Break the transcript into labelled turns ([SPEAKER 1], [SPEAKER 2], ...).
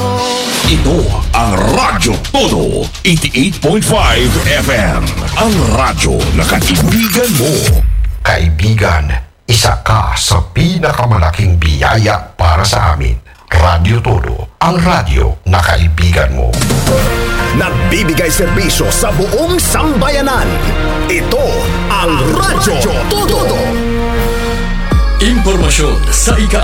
[SPEAKER 1] Ito ang Radyo Todo 88.5 FM. Ang radyo na kaibigan mo.
[SPEAKER 2] Kaibigan, isa ka sa pinakamalaking biyaya para sa amin. Radyo Todo, ang radyo na kaibigan mo.
[SPEAKER 3] Nagbibigay serbisyo sa buong sambayanan. Ito ang Radyo Todo.
[SPEAKER 4] Impormasyon sa